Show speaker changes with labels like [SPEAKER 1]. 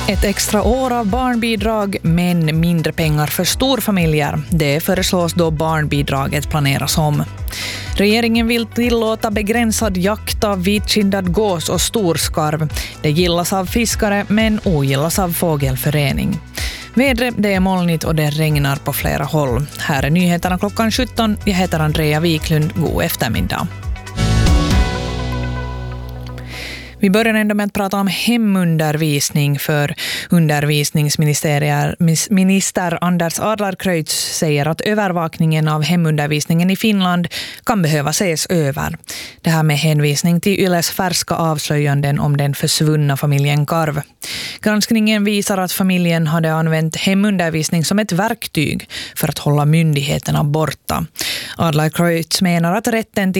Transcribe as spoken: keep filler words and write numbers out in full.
[SPEAKER 1] Ett extra år av barnbidrag men mindre pengar för storfamiljer. Det föreslås då barnbidraget planeras om. Regeringen vill tillåta begränsad jakt av vitkindad gås och storskarv. Det gillas av fiskare men ogillas av fågelförening. Vädret, det är molnigt och det regnar på flera håll. Här är nyheterna klockan sjutton. Jag heter Andrea Wiklund. God eftermiddag. Vi börjar ändå med att prata om hemundervisning, för undervisningsminister Anders Adlercreutz säger att övervakningen av hemundervisningen i Finland kan behöva ses över. Det här med hänvisning till Yles färska avslöjanden om den försvunna familjen Karv. Granskningen visar att familjen hade använt hemundervisning som ett verktyg för att hålla myndigheterna borta. Adlercreutz menar att rätten till